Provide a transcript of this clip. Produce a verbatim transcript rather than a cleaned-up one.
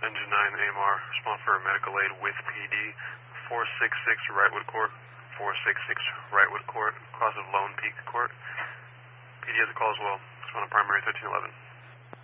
Engine nine A M R, respond for medical aid with P D, four six six Wrightwood Court, four six six Wrightwood Court, cross of Lone Peak Court. P D has a call as well. Respond to primary thirteen eleven.